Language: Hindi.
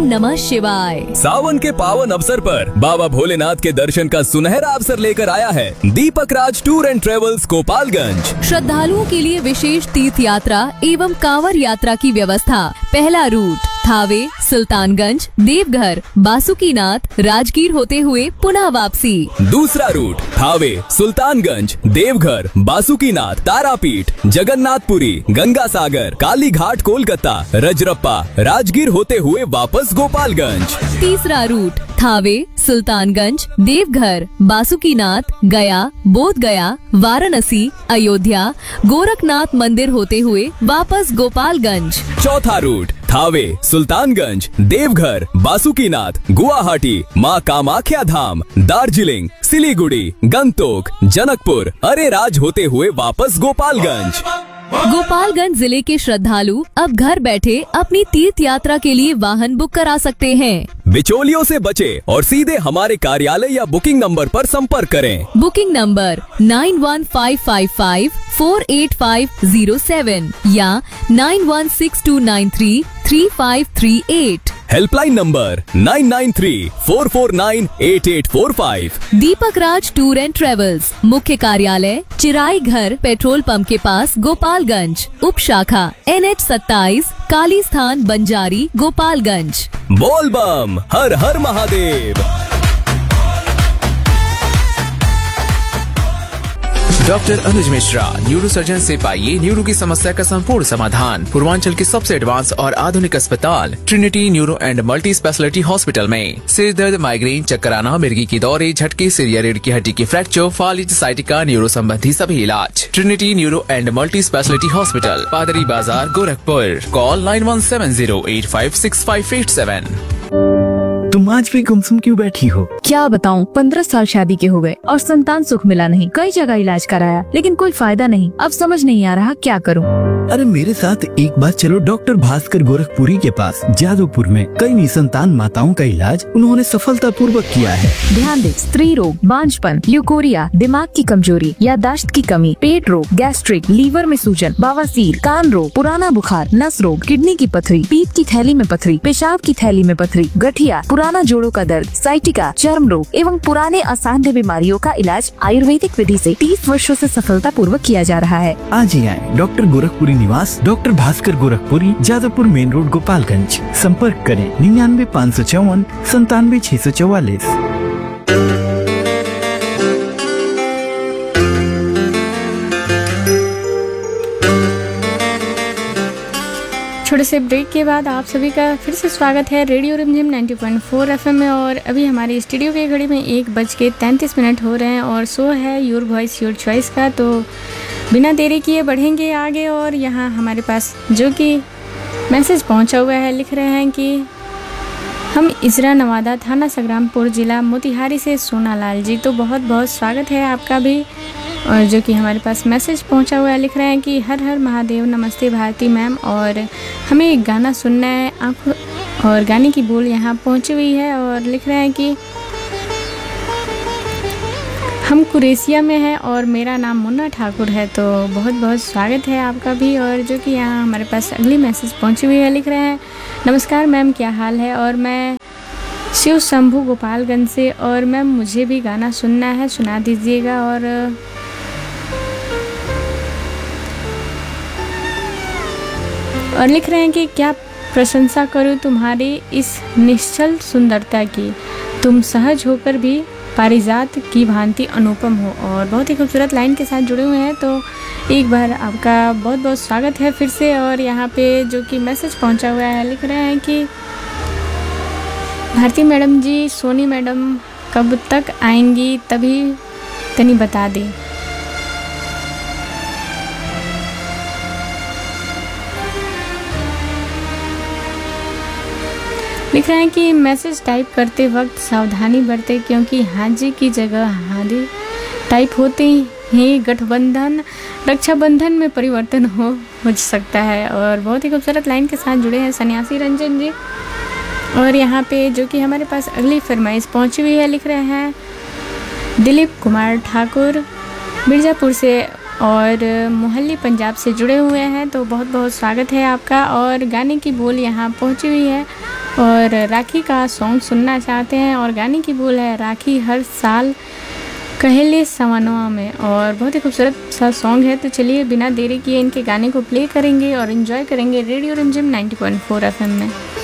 नमः शिवाय। सावन के पावन अवसर पर बाबा भोलेनाथ के दर्शन का सुनहरा अवसर लेकर आया है दीपक राज टूर एंड ट्रेवल्स गोपालगंज। श्रद्धालुओं के लिए विशेष तीर्थ यात्रा एवं कांवर यात्रा की व्यवस्था। पहला रूट थावे, सुल्तानगंज, देवघर, बासुकीनाथ, राजगीर होते हुए पुनः वापसी। दूसरा रूट थावे, सुल्तानगंज, देवघर, बासुकीनाथ, तारापीठ, जगन्नाथपुरी, गंगा सागर, काली घाट, कोलकाता, रजरप्पा, राजगीर होते हुए वापस गोपालगंज। तीसरा रूट थावे, सुल्तानगंज, देवघर, बासुकीनाथ, गया, बोध गया, वाराणसी, अयोध्या, गोरखनाथ मंदिर होते हुए वापस गोपालगंज। चौथा रूट थावे, सुल्तानगंज, देवघर, बासुकीनाथ, गुवाहाटी, माँ कामाख्या धाम, दार्जिलिंग, सिलीगुड़ी, गंगटोक, जनकपुर, अरेराज होते हुए वापस गोपालगंज। गोपालगंज जिले के श्रद्धालु अब घर बैठे अपनी तीर्थ यात्रा के लिए वाहन बुक करा सकते हैं। बिचौलियों से बचे और सीधे हमारे कार्यालय या बुकिंग नंबर पर संपर्क करें। बुकिंग नंबर 9155548507 या 9162933538। Helpline number 9934498845। Deepak Raj tour and travels, मुख्य कार्यालय चिराई घर, पेट्रोल पंप के पास, गोपालगंज। उप शाखा NH 27, काली स्थान, बंजारी, गोपालगंज। बोल बम, हर हर महादेव। डॉक्टर अनुज मिश्रा, न्यूरो सर्जन से पाइए न्यूरो की समस्या का संपूर्ण समाधान। पूर्वांचल के सबसे एडवांस और आधुनिक अस्पताल Trinity neuro and multi speciality hospital में सिर दर्द, माइग्रेन, चक्कर आना, मिर्गी की दौरे, झटके, सिर या रीढ़ की हड्डी की फ्रैक्चर, फालिज, साइटिका, न्यूरो संबंधी सभी इलाज। Trinity neuro and multi speciality hospital, पादरी बाजार, गोरखपुर। कॉल 9170856587। तुम आज भी गुमसुम क्यों बैठी हो? क्या बताऊं, 15 साल शादी के हो गए और संतान सुख मिला नहीं। कई जगह इलाज कराया लेकिन कोई फायदा नहीं। अब समझ नहीं आ रहा क्या करूं। अरे मेरे साथ एक बार चलो डॉक्टर भास्कर गोरखपुरी के पास। जादवपुर में कई निसंतान माताओं का इलाज उन्होंने सफलतापूर्वक किया है। ध्यान दे, स्त्री रोग, बांझपन, ल्यूकोरिया, दिमाग की कमजोरी, याददाश्त की कमी, पेट रोग, गैस्ट्रिक, लीवर में सूजन, बवासीर, कान रोग, पुराना बुखार, नस रोग, किडनी की पथरी, पीत की थैली में पथरी, पेशाब की थैली में पथरी, गठिया, पुराना जोड़ों का दर्द, साइटिका, चर्म रोग एवं पुराने असाध्य बीमारियों का इलाज आयुर्वेदिक विधि से 30 वर्षों से सफलतापूर्वक किया जा रहा है। आज ही आए डॉक्टर गोरखपुरी निवास, doctor Bhaskar Gorakhpuri, Jadavpur main road, Gopalganj. संपर्क करें 99 554 97 644। छोटे से ब्रेक के बाद आप सभी का फिर से स्वागत है रेडियो रिमझिम 90.4 FM में। और अभी हमारी स्टूडियो की घड़ी में 1:33 हो रहे हैं और शो है योर वॉइस योर चॉइस का। तो बिना देरी किए बढ़ेंगे आगे। और यहाँ हमारे पास जो कि मैसेज पहुँचा हुआ है, लिख रहे हैं कि हम इजरा नवादा, थाना संग्रामपुर, जिला मोतिहारी से सोनालाल जी। तो बहुत बहुत स्वागत है आपका भी। और जो कि हमारे पास मैसेज पहुंचा हुआ है, लिख रहे हैं कि हर हर महादेव, नमस्ते भारती मैम, और हमें एक गाना सुनना है आँखों। और गाने की बोल यहाँ पहुंची हुई है और लिख रहे हैं कि हम कुरेशिया में हैं और मेरा नाम मुन्ना ठाकुर है। तो बहुत बहुत स्वागत है आपका भी। और जो कि यहाँ हमारे पास अगली मैसेज पहुंची हुई है, लिख रहे हैं नमस्कार मैम, क्या हाल है? और मैं शिव शंभू गोपालगंज से, और मैम मुझे भी गाना सुनना है, सुना दीजिएगा। और लिख रहे हैं कि क्या प्रशंसा करूं तुम्हारी इस निश्चल सुंदरता की, तुम सहज होकर भी पारिजात की भांति अनुपम हो। और बहुत ही खूबसूरत लाइन के साथ जुड़े हुए हैं। तो एक बार आपका बहुत बहुत स्वागत है फिर से। और यहाँ पे जो कि मैसेज पहुँचा हुआ है, लिख रहे हैं कि भारती मैडम जी, सोनी मैडम कब तक आएंगी, तभी तनी बता दें। लिख रहे हैं कि मैसेज टाइप करते वक्त सावधानी बरते, क्योंकि हाजी की जगह हादी टाइप होते ही गठबंधन रक्षाबंधन में परिवर्तन हो सकता है। और बहुत ही खूबसूरत लाइन के साथ जुड़े हैं सन्यासी रंजन जी। और यहाँ पे जो कि हमारे पास अगली फरमाइश पहुँची हुई है, लिख रहे हैं दिलीप कुमार ठाकुर मिर्ज़ापुर से और मोहल्ली पंजाब से जुड़े हुए हैं। तो बहुत बहुत स्वागत है आपका। और गाने की बोल यहाँ पहुँची हुई है और राखी का सॉन्ग सुनना चाहते हैं और गाने की बोल है राखी हर साल कहेले सवनवा में। और बहुत ही खूबसूरत सा सॉन्ग है। तो चलिए बिना देरी किए इनके गाने को प्ले करेंगे और एंजॉय करेंगे रेडियो रिमझिम 90.4 FM में।